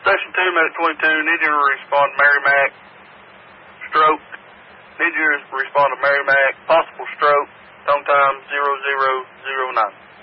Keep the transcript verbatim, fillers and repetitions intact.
Station two, Medic twenty-two, need you to respond to Mary Mac. Stroke. Need you to respond to Mary Mac. Possible stroke. Tone time zero zero zero nine.